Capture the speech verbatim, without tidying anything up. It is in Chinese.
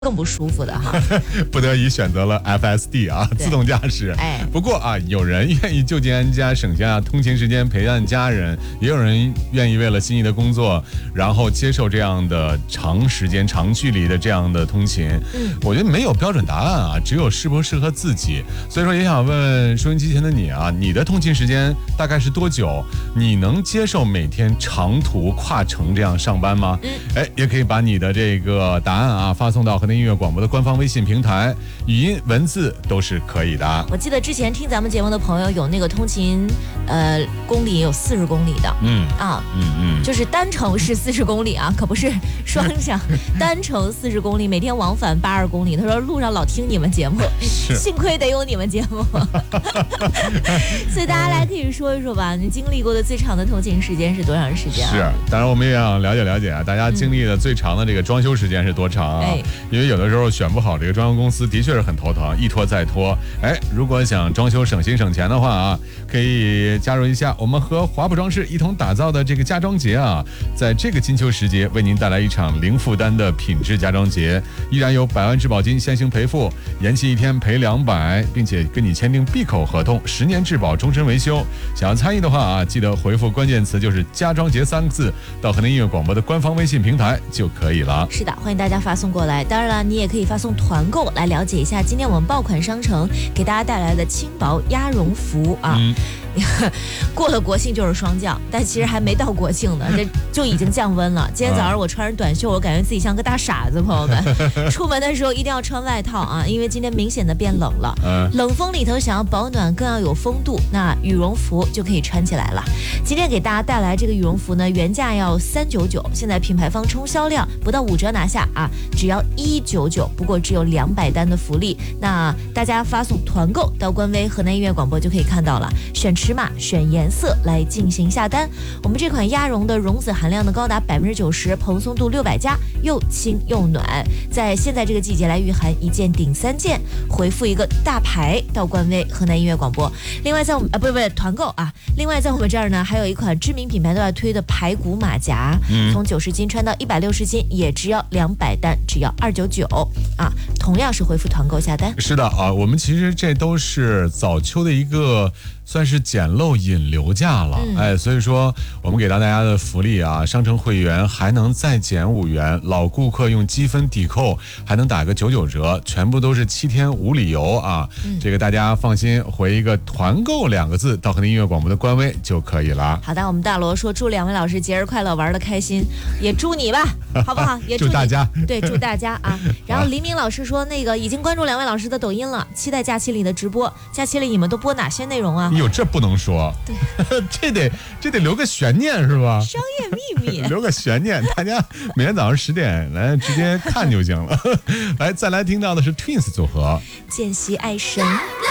更不舒服的哈， 不得已选择了 F S D 啊，自动驾驶。 哎， 不过啊，有人愿意就近安家，省下通勤时间陪伴家人，也有人愿意为了心仪的工作，然后接受这样的长时间、长距离的这样的通勤。嗯，我觉得没有标准答案啊，只有适不适合自己。所以说，也想问问收音机前的你啊，你的通勤时间大概是多久？你能接受每天长途跨城这样上班吗？嗯，哎，也可以把你的这个答案啊发送到和。音乐广播的官方微信平台，语音、文字都是可以的。 我记得之前听咱们节目的朋友有那个通勤，呃，公里有四十公里的，嗯啊，嗯嗯，就是单程是四十公里啊，可不是双向，单程四十公里，每天往返八十公里。他说路上老听你们节目，幸亏得有你们节目，所以大家来可以说一说吧，你经历过的最长的通勤时间是多长时间、啊？ 是，当然我们也想了解了解啊，大家经历的最长的这个装修时间是多长啊？哎因为有的时候选不好这个装修公司，的确是很头疼，一拖再拖。哎，如果想装修省心省钱的话啊，可以加入一下我们和华普装饰一同打造的这个家装节啊，在这个金秋时节，为您带来一场零负担的品质家装节，依然有百万质保金先行赔付，延期一天赔两百，并且跟你签订闭口合同，十年质保，终身维修。想要参与的话啊，记得回复关键词就是家装节三个字到河南音乐广播的官方微信平台就可以了。 是的，欢迎大家发送过来。当然了，你也可以发送团购来了解一下今天我们爆款商城给大家带来的轻薄鸭绒服啊。嗯过了国庆就是霜降，但其实还没到国庆呢，这就已经降温了。今天早上我穿着短袖，我感觉自己像个大傻子，朋友们。出门的时候一定要穿外套啊，因为今天明显的变冷了。冷风里头想要保暖，更要有风度，那羽绒服就可以穿起来了。今天给大家带来这个羽绒服呢，原价要三九九，现在品牌方冲销量不到五折拿下啊，只要一九九，不过只有两百单的福利。那大家发送团购到官微河南音乐广播就可以看到了，选尺码、选颜色来进行下单。我们这款鸭绒的绒子含量呢高达百分之九十，蓬松度六百加，又轻又暖。在现在这个季节来御寒，一件顶三件，回复一个大牌到官微河南音乐广播。另外在我们啊不不不团购啊，另外在我们这儿呢还有一款知名品牌都在推的排骨马甲，嗯、从九十斤穿到一百六十斤也只要两百单，只要二九九啊，同样是回复团购下单。 是的啊，我们其实这都是早秋的一个。算是捡漏引流价了，嗯、哎，所以说我们给到大家的福利啊，商城会员还能再减五元，老顾客用积分抵扣还能打个九九折，全部都是七天无理由啊！嗯、这个大家放心，回一个团购两个字到河南音乐广播的官微就可以了。 好的，我们大罗说祝两位老师节日快乐，玩得开心，也祝你吧，好不好？也祝大家， 对，祝大家啊！然后黎明老师说，那个已经关注两位老师的抖音了，期待假期里的直播。假期里你们都播哪些内容啊？ 哟，这不能说， 对， 这得这得留个悬念是吧？ 商业秘密， 留个悬念，大家每天早上十点来直接看就行了。来，再来听到的是 Twins 组合， 见习爱神。